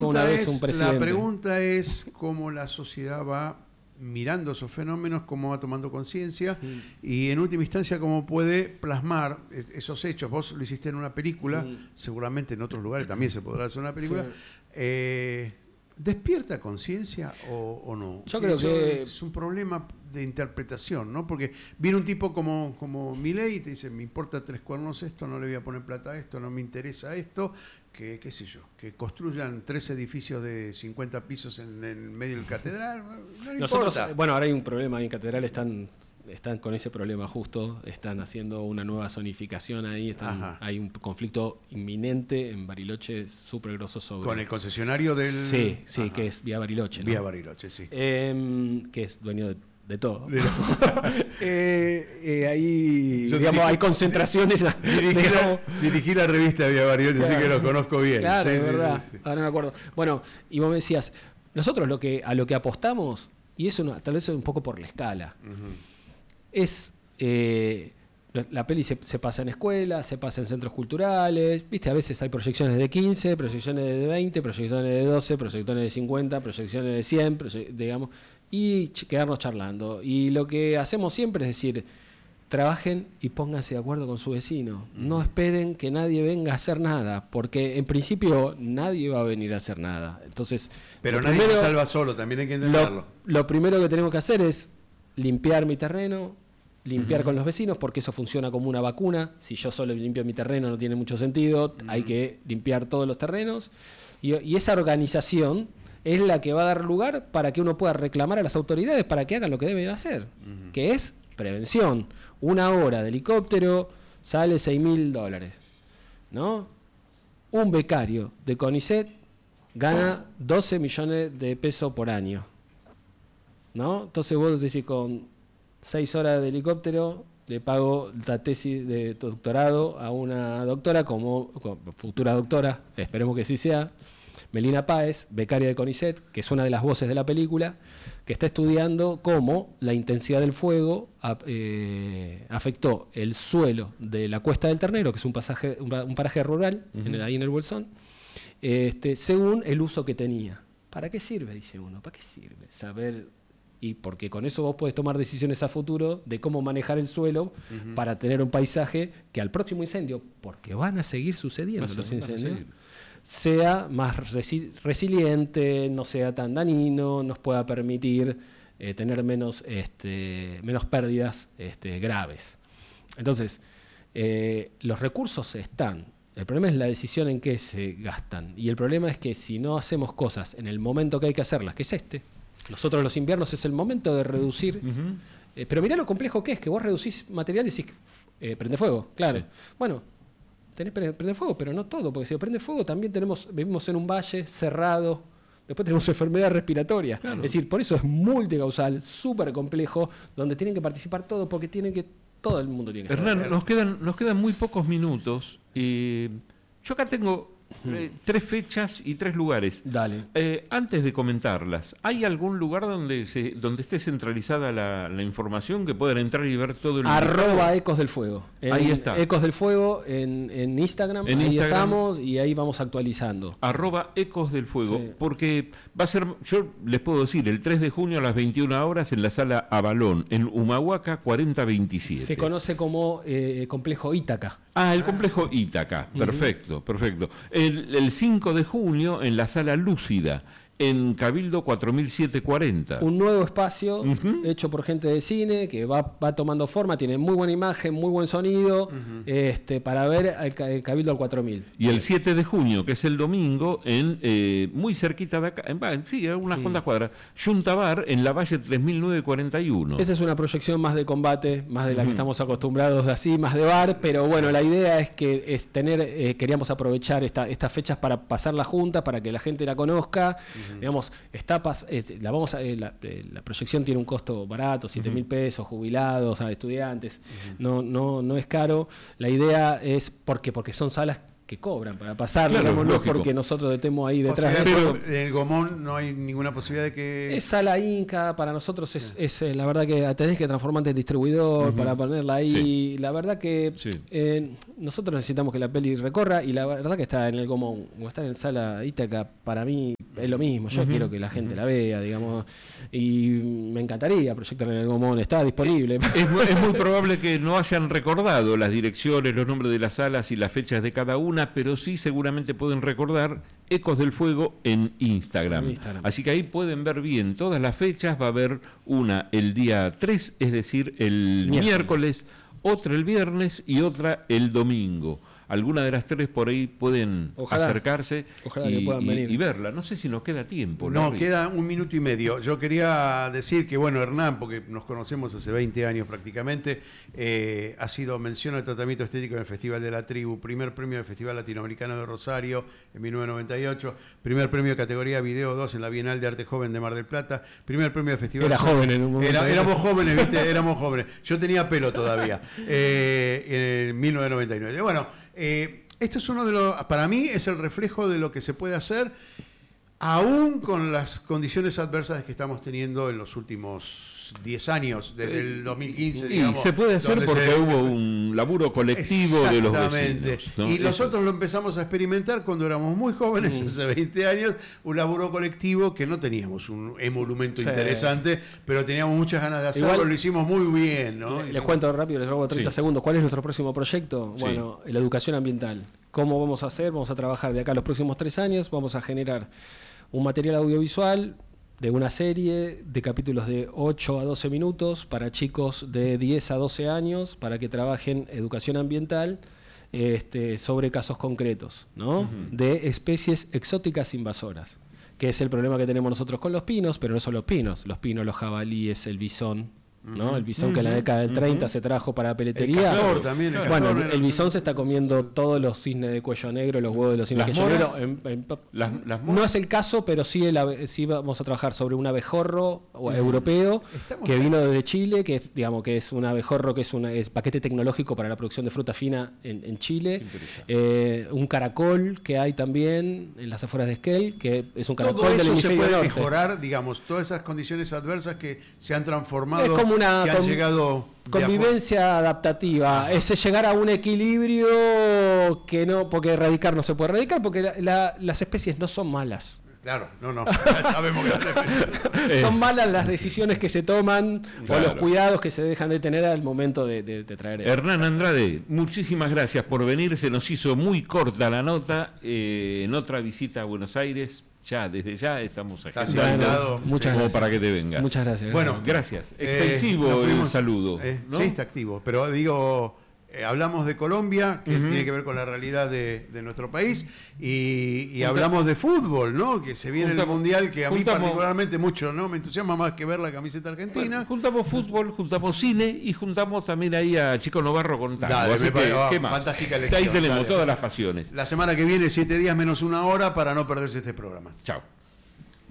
dijo una vez un presidente. La pregunta es cómo la sociedad va mirando esos fenómenos, cómo va tomando conciencia y en última instancia cómo puede plasmar esos hechos. Vos lo hiciste en una película, seguramente en otros lugares también se podrá hacer una película. Sí. ¿Despierta conciencia o no? Yo creo que es un problema de interpretación, ¿no? Porque viene un tipo como Milei y te dice, me importa 3 cuernos esto, no le voy a poner plata a esto, no me interesa esto, que qué sé yo, que construyan 3 edificios de 50 pisos en el medio del catedral, no le importa. Bueno, ahora hay un problema, en catedral están con ese problema justo, están haciendo una nueva zonificación ahí, hay un conflicto inminente en Bariloche súper grosso sobre... ¿Con el concesionario del...? Sí, que es Vía Bariloche, ¿no? Vía Bariloche, sí. Que es dueño de todo. Ahí, digamos, hay concentraciones. Dirigí la revista Vía Bariloche, así que lo conozco bien. Claro, sí, es verdad. Sí. Ahora me acuerdo. Bueno, y vos me decías, nosotros a lo que apostamos, y eso tal vez es un poco por la escala, es la peli se pasa en escuelas, se pasa en centros culturales, viste, a veces hay proyecciones de 15, proyecciones de 20, proyecciones de 12, proyecciones de 50, proyecciones de 100, digamos, y quedarnos charlando. Y lo que hacemos siempre es decir, trabajen y pónganse de acuerdo con su vecino. No esperen que nadie venga a hacer nada, porque en principio nadie va a venir a hacer nada. Entonces, pero nadie se salva solo, también hay que entenderlo. Lo primero que tenemos que hacer es limpiar mi terreno, limpiar con los vecinos, porque eso funciona como una vacuna. Si yo solo limpio mi terreno no tiene mucho sentido, hay que limpiar todos los terrenos. Y esa organización es la que va a dar lugar para que uno pueda reclamar a las autoridades para que hagan lo que deben hacer, que es prevención. 1 hora de helicóptero sale $6.000, ¿no? Un becario de CONICET gana 12 millones de pesos por año, ¿no? Entonces vos decís, con 6 horas de helicóptero le pago la tesis de doctorado a una doctora, como futura doctora, esperemos que sí sea, Melina Páez, becaria de CONICET, que es una de las voces de la película, que está estudiando cómo la intensidad del fuego afectó el suelo de la Cuesta del Ternero, que es un paraje rural, ahí en el Bolsón, según el uso que tenía. ¿Para qué sirve? Dice uno. ¿Para qué sirve? Saber, y porque con eso vos podés tomar decisiones a futuro de cómo manejar el suelo para tener un paisaje que al próximo incendio, porque van a seguir sucediendo los incendios, sea más resiliente, no sea tan dañino, nos pueda permitir tener menos pérdidas graves. Entonces, los recursos están. El problema es la decisión en qué se gastan. Y el problema es que si no hacemos cosas en el momento que hay que hacerlas, que es nosotros los inviernos es el momento de reducir. Pero mirá lo complejo que es, que vos reducís material y decís, prende fuego, claro. Sí. Bueno, prende fuego, pero no todo, porque si prende fuego también vivimos en un valle cerrado, después tenemos enfermedad respiratoria. Claro. Es decir, por eso es multicausal, súper complejo, donde tienen que participar todos, porque todo el mundo tiene que estar. Hernán, nos quedan muy pocos minutos. Yo acá tengo 3 fechas y 3 lugares. Dale. Antes de comentarlas, ¿hay algún lugar donde esté centralizada la información que puedan entrar y ver todo el @Ecos del Fuego. Ahí está. Ecos del Fuego en Instagram. Ahí estamos y ahí vamos actualizando. @Ecos del Fuego. Sí. Porque va a ser, yo les puedo decir, el 3 de junio a las 21 horas en la sala Avalón, en Humahuaca 4027. Se conoce como Complejo Ítaca. El complejo Ítaca, perfecto. El 5 de junio en la sala Lúcida, en Cabildo 4740. Un nuevo espacio hecho por gente de cine que va tomando forma, tiene muy buena imagen, muy buen sonido, para ver el Cabildo al 4000. Y el 7 de junio, que es el domingo, muy cerquita de acá, a unas cuantas cuadras, Junta Bar, en la Valle 3941. Esa es una proyección más de combate, más de la que estamos acostumbrados así, más de bar, pero bueno, la idea es que queríamos aprovechar estas fechas para pasarla junta, para que la gente la conozca. Digamos, la proyección tiene un costo barato, 7.000 pesos, jubilados, estudiantes, no es caro. La idea es porque son salas que cobran para pasar, Claro, digamos, no lógico. porque nosotros estemos ahí O detrás sea, de eso. pero en el Gomón no hay ninguna posibilidad de que... Es sala Inca, para nosotros es la verdad que tenés que transformarte en distribuidor para ponerla ahí. Sí. La verdad que Sí. nosotros necesitamos que la peli recorra y la verdad que está en el Gomón o está en sala Ítaca, para mí es lo mismo. Yo quiero que la gente la vea, digamos, y me encantaría proyectar en el Gomón, está disponible. Es muy probable que no hayan recordado las direcciones, los nombres de las salas y las fechas de cada una, pero sí seguramente pueden recordar Ecos del Fuego en Instagram. En Instagram. Así que ahí pueden ver bien todas las fechas. Va a haber una el día 3, es decir, el miércoles, otra el viernes y otra el domingo. Alguna de las tres por ahí pueden acercarse Ojalá que puedan venir. y verla. No sé si nos queda tiempo. No, Larry. queda 1 minuto y medio. Yo quería decir que, bueno, Hernán, porque nos conocemos hace 20 años prácticamente, ha sido mención al tratamiento estético en el Festival de la Tribu, primer premio del Festival Latinoamericano de Rosario en 1998, primer premio de categoría Video 2 en la Bienal de Arte Joven de Mar del Plata, primer premio del Festival... Era joven en un momento. Éramos jóvenes, ¿viste? Éramos jóvenes. Yo tenía pelo todavía, en 1999. Bueno... esto es uno de los, para mí es el reflejo de lo que se puede hacer aún con las condiciones adversas que estamos teniendo en los últimos 10 años, desde el 2015, Y digamos. se puede hacer porque hubo un laburo colectivo de los vecinos, ¿no? Y nosotros lo empezamos a experimentar cuando éramos muy jóvenes, hace 20 años, un laburo colectivo que no teníamos un emolumento interesante, pero teníamos muchas ganas de hacerlo, Igual, lo hicimos muy bien, ¿no? Les cuento rápido, les robo 30 Sí. segundos. ¿Cuál es nuestro próximo proyecto? Sí. Bueno, la educación ambiental. ¿Cómo vamos a hacer? Vamos a trabajar de acá los próximos 3 años, vamos a generar un material audiovisual de una serie de capítulos de 8 a 12 minutos para chicos de 10 a 12 años para que trabajen educación ambiental sobre casos concretos, ¿no? De especies exóticas invasoras, que es el problema que tenemos nosotros con los pinos, pero no son los pinos, los jabalíes, el bisón, ¿no? El bisón que en la década del 30 se trajo para la peletería. El castor también. El Bueno, castor el bisón se está comiendo todos los cisnes de cuello negro, los huevos de los cisnes de ¿Las cuello moras? negro. Las No es el caso, pero sí, sí vamos a trabajar sobre un abejorro europeo que vino desde Chile, que es, digamos, que es un abejorro que es paquete tecnológico para la producción de fruta fina en Chile. Un caracol que hay también en las afueras de Esquel, que es un caracol todo del eso se hemisferio puede norte. mejorar, digamos, todas esas condiciones adversas que se han transformado, Es como una que han llegado de convivencia adaptativa, es llegar a un equilibrio que no, porque erradicar no se puede erradicar, porque las especies no son malas. Claro, no, sabemos que Son malas las decisiones que se toman Claro. o los cuidados que se dejan de tener al momento de traer eso. Hernán Andrade, muchísimas gracias por venir. Se nos hizo muy corta la nota. En otra visita a Buenos Aires, desde ya estamos Casi agendando invitado. Muchas como gracias. para que te vengas. Muchas gracias. Bueno, Gracias. Extensivo nos fuimos- el saludo. ¿no? Sí, está activo, pero digo, hablamos de Colombia, que tiene que ver con la realidad de nuestro país, y hablamos de fútbol, ¿no? Que se viene el Mundial, que a mí particularmente mucho, ¿no? Me entusiasma más que ver la camiseta argentina. Bueno, juntamos fútbol, juntamos cine y juntamos también ahí a Chico Novarro con tango. Dale, Así me que, parece, ¿qué más? fantástica Ahí elección, tenemos dale. todas las pasiones. La semana que viene, 7 días menos 1 hora para no perderse este programa. Chao.